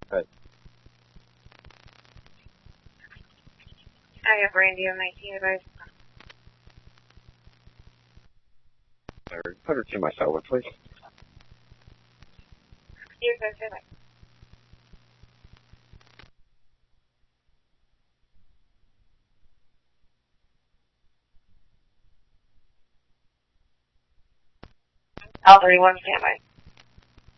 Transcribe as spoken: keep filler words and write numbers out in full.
Right. I have Randy on nineteen advice. Put her to my cellar, please. Yes, I said it. L thirty-one standby.